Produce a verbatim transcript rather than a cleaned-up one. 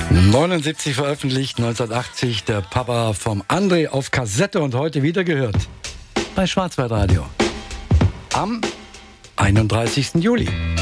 neunundsiebzig veröffentlicht, neunzehnhundertachtzig, der Papa vom André auf Kassette und heute wieder gehört bei Schwarzwaldradio am einunddreißigsten Juli.